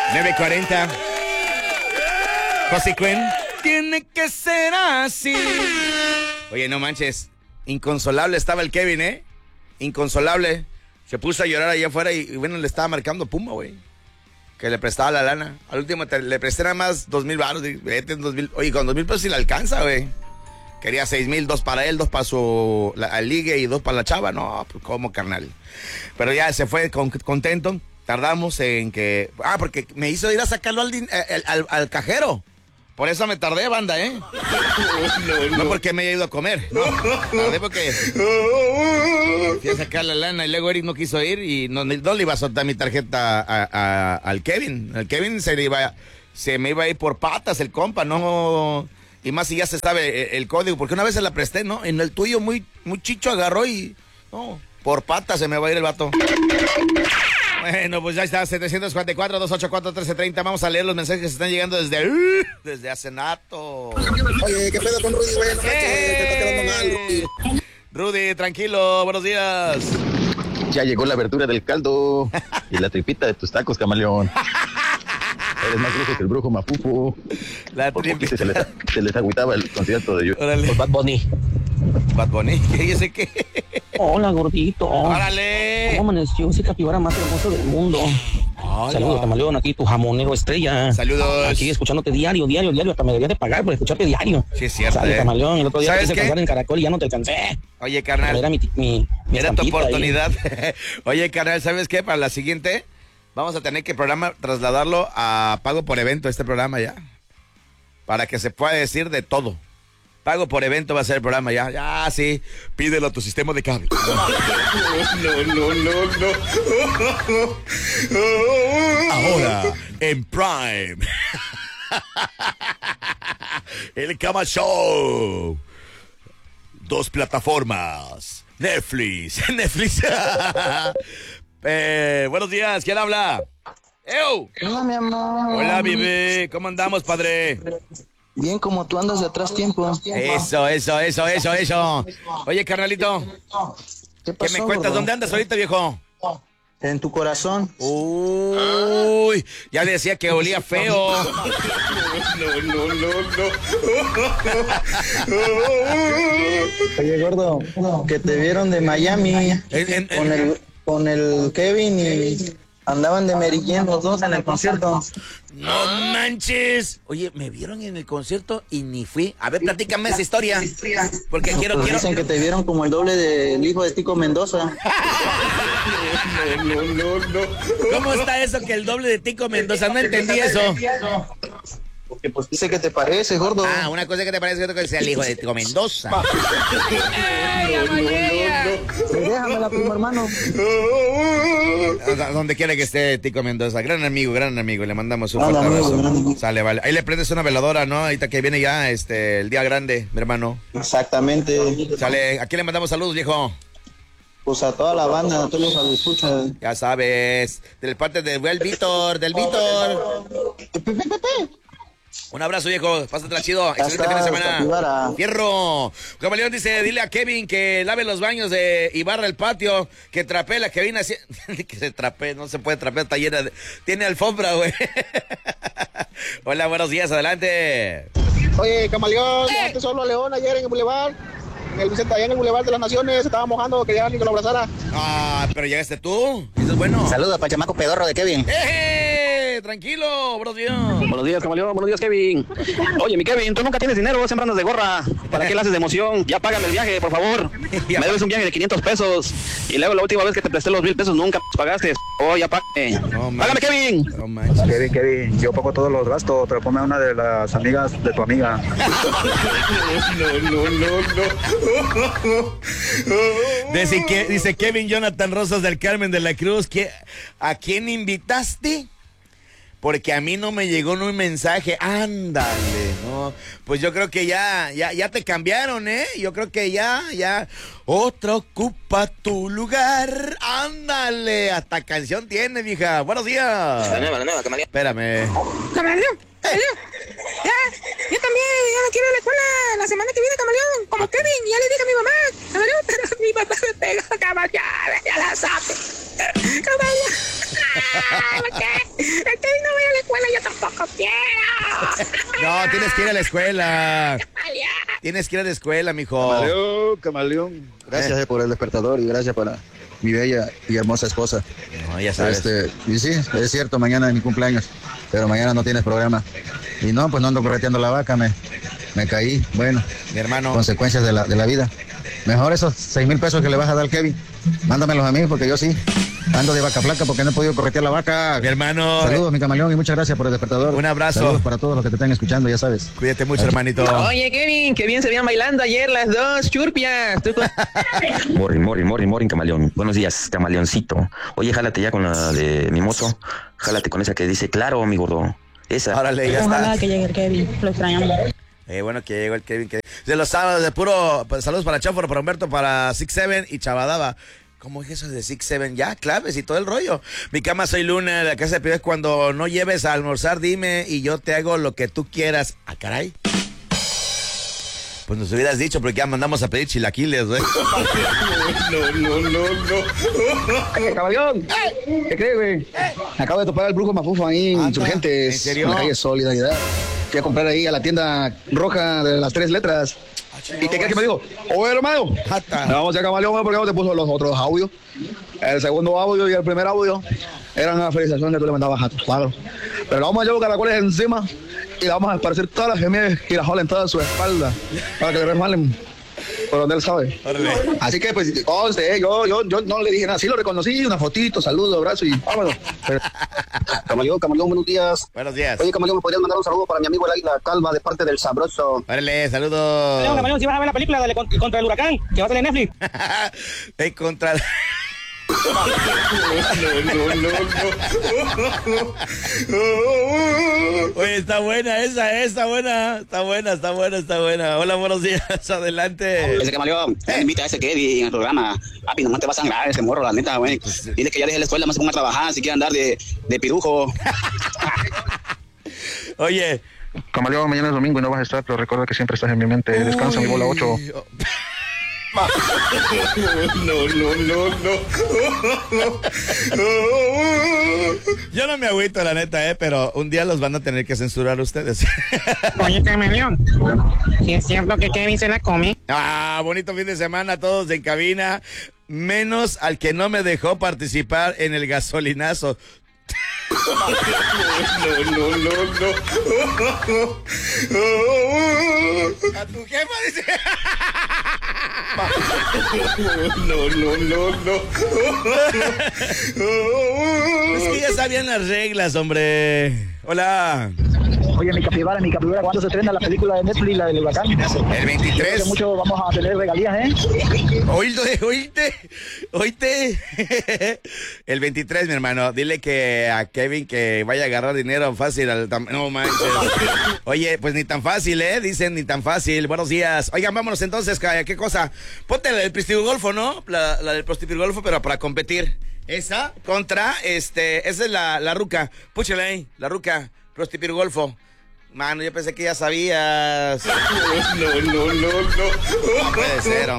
9:40. José Cuen. Tiene que ser así. Oye, no manches. Inconsolable estaba el Kevin, ¿eh? Inconsolable. Se puso a llorar allá afuera y bueno, le estaba marcando Puma, güey. Que le prestaba la lana. Al último le presté nada más 2,000 baros. Oye, con 2,000 pesos sí le alcanza, güey. Quería 6,000, 2 para él, 2 para al ligue y 2 para la chava. No, pues cómo, carnal. Pero ya se fue contento. Tardamos en que... porque me hizo ir a sacarlo al cajero. Por eso me tardé, banda, ¿eh? No porque me haya ido a comer. No, tardé porque fui a sacar la lana y luego Eric no quiso ir y no le iba a soltar mi tarjeta al Kevin. El Kevin se me iba a ir por patas el compa, no... Y más si ya se sabe el código, porque una vez se la presté, ¿no? En el tuyo muy chicho agarró y... No, por patas se me va a ir el vato. Bueno, pues ya está, 744-284-1330. Vamos a leer los mensajes que se están llegando desde hace nato. Oye, ¿qué pedo con Rudy, güey? No manches, te está quedando mal, Rudy. Rudy, tranquilo, buenos días. Ya llegó la verdura del caldo y la tripita de tus tacos, camaleón. Eres más brujo que el brujo Mafufu. La tripita. Se les agüitaba el concierto de Por Bad Bunny. Bad Bunny, ¿qué dice qué? Hola, gordito. ¡Órale! ¿Cómo amaneció ese capibara más hermoso del mundo? Hola. Saludos, camaleón, aquí tu jamonero estrella. Saludos. Aquí escuchándote diario, hasta me debería de pagar por escucharte diario. Sí, es cierto. Sale, camaleón, el otro día ¿Sabes quise qué? cantar en Caracol y ya no te alcancé. Oye, carnal. Era mi era tu estampita oportunidad. Oye, carnal, ¿sabes qué? Para la siguiente, vamos a tener que trasladarlo a pago por evento, este programa ya. Para que se pueda decir de todo. Pago por evento va a ser el programa ya. Ya, sí. Pídelo a tu sistema de cable. No. Ahora, en Prime. El Cama Show. 2 plataformas. Netflix. Buenos días. ¿Quién habla? ¡Ew! Hola, mi amor. Hola, bebé. ¿Cómo andamos, padre? Bien, como tú andas de atrás tiempo. Eso. Oye, carnalito, ¿Qué pasó, ¿qué me cuentas? gordo? ¿Dónde andas ahorita, viejo? En tu corazón. Uy, ya decía que olía feo. Oye, gordo, que te vieron de Miami con el Kevin y andaban de Mary Jane los dos en el concierto. No manches. Oye, me vieron en el concierto y ni fui. A ver, platícame esa historia. Porque quiero. Dicen que te vieron como el doble del hijo de Tico Mendoza. No. ¿Cómo está eso que el doble de Tico Mendoza? No entendí eso. Porque pues dice que te parece, gordo. Una cosa que te parece, otra que sea el hijo de Tico Mendoza. Déjamela, primo hermano. Donde quiera que esté Tico Mendoza, gran amigo, le mandamos un fuerte abrazo. Sale, vale. Ahí le prendes una veladora, ¿no? Ahorita que viene ya el día grande, mi hermano. Exactamente. Sale, ¿a quién le mandamos saludos, viejo? Pues a toda la banda, a todos los escuchas. Ya sabes, del parte del Víctor. Un abrazo, viejo. Pásatela chido. Excelente fin de semana. Capibara. Fierro. Camaleón dice, dile a Kevin que lave los baños de Ibarra el patio, que trapee la que viene así. Que se trapee, no se puede trapear, está llena de... Tiene alfombra, güey. Hola, buenos días, adelante. Oye, camaleón, llegaste solo a León ayer en el Boulevard. Allá en el Boulevard de las Naciones, se estaba mojando, quería alguien que lo abrazara. Pero llegaste tú. Eso es bueno. Saludos para el chamaco pedorro de Kevin. Tranquilo, buenos días. Buenos días, camaleón. Buenos días, Kevin. Oye, mi Kevin, tú nunca tienes dinero, siempre andas de gorra. ¿Para qué le haces de emoción? Ya págame el viaje, por favor. Me debes un viaje de 500 pesos. Y luego la última vez que te presté los 1,000 pesos nunca pagaste. Oh, ya págame. No, Págame, Kevin. No manches. Kevin, yo pago todos los gastos, pero ponme a una de las amigas de tu amiga. Dice Kevin Jonathan Rosas del Carmen de la Cruz, ¿a quién invitaste? Porque a mí no me llegó un mensaje. Ándale, ¿no? Pues yo creo que ya te cambiaron, ¿eh? Yo creo que ya. Otra ocupa tu lugar. Ándale, hasta canción tiene, mija. Buenos días. La nueva, camaleón. Espérame. Camaleón. Ya, yo también, ya no quiero ir a la escuela la semana que viene, camaleón, como Kevin, ya le dije a mi mamá, camaleón, pero mi mamá me pega, camaleón, ya la sabe, camaleón, ¿por qué? El Kevin no voy a la yo tampoco quiero. No, tienes que ir a la escuela. Tienes que ir a la escuela, mijo. Camaleón. Gracias por el despertador y gracias para mi bella y hermosa esposa. No, ya sabes. Y sí, es cierto, mañana es mi cumpleaños, pero mañana no tienes programa. Y no, pues no ando correteando la vaca, me caí. Bueno, Mi hermano. consecuencias de la vida. Mejor esos 6,000 pesos que le vas a dar al Kevin, mándamelos a mí porque yo sí ando de vaca flaca porque no he podido corretear la vaca. Mi hermano. Saludos, mi camaleón, y muchas gracias por el despertador. Un abrazo. Saludos para todos los que te están escuchando, ya sabes. Cuídate mucho, hermanito. Oye, Kevin, qué bien se veían bailando ayer las dos churpias. Morring, camaleón. Buenos días, camaleoncito. Oye, jálate ya con la de Mimoso. Jálate con esa que dice, claro, mi gordo. Esa. Órale, ya Ojalá está. que llegue el Kevin, lo extrañamos. Bueno, que llegó el Kevin. De los sábados de puro. Pues, saludos para Cháforo, para Humberto, para 6-7 y Chavadaba. ¿Cómo es eso de 6-7? Ya, claves y todo el rollo. Mi cama soy Luna, la casa de Pío es cuando no lleves a almorzar, dime y yo te hago lo que tú quieras. Ah, caray. Pues nos hubieras dicho, porque ya mandamos a pedir chilaquiles, güey. No. Camaleón, ¿qué crees, güey? Acabo de topar al brujo mafufo ahí en Insurgentes. ¿en serio? En la calle Solidaridad. Fui a comprar ahí a la tienda roja de las 3 letras. ¿Y qué crees que me dijo? Oye, hermano, vamos a Camaleón porque no te puso los otros audios. El segundo audio y el primer audio eran una felicitación que tú le mandabas a tus cuadros. Pero le vamos a llevar caracoles encima y le vamos a esparcir todas las gemidas girajoles en toda su espalda para que le resbalen por donde él sabe. Así que pues, yo no le dije nada, sí lo reconocí, una fotito, saludo, abrazo y vámonos. Camaleón, buenos días. Buenos días. Oye, Camaleón, ¿me podrías mandar un saludo para mi amigo el Águila Calva de parte del Sabroso? Órale, saludos. Camaleón, si vas a ver la película contra el huracán, que va a salir en Netflix. En contra. Oye, está buena esa, está buena. Hola, buenos días, adelante. Ese Camaleón, invita a ese Kevin al programa. Papi, nomás te va a sangrar ese morro, la neta, güey. Dile que ya deje la escuela, más se ponga a trabajar, si quiere andar de pirujo. Oye. Camaleón, mañana es domingo y no vas a estar, pero recuerda que siempre estás en mi mente. Descansa, mi bola 8. Yo no me agüito, la neta, pero un día los van a tener que censurar ustedes. Oye, Camaleón, si es cierto que Kevin se la come. Ah, bonito fin de semana, todos en cabina, menos al que no me dejó participar en el gasolinazo. A tu jefa dice. Es que ya sabían las reglas, hombre. Hola. Oye, mi capibara, ¿cuándo se estrena la película de Netflix, la del huracán? El 23. Mucho vamos a tener regalías, Oíste. El 23, mi hermano. Dile que a Kevin que vaya a agarrar dinero fácil. No manches. Oye, pues ni tan fácil, dicen ni tan fácil. Buenos días. Oigan, vámonos entonces, ¿qué cosa? Ponte la del Prostigolfo, ¿no? La del Prostigolfo, pero para competir. Esa contra, esa es la ruca. Púchale ahí, la ruca. Prostipirgolfo. Mano, yo pensé que ya sabías. No puede ser, hombre.